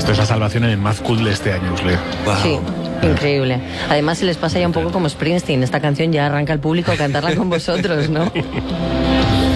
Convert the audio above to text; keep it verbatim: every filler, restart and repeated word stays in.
Esto es la salvación en el Mad Cool de este año, Usle. Wow. Sí, increíble. Además se les pasa ya un poco como Springsteen. Esta canción ya arranca el público a cantarla con vosotros, ¿no?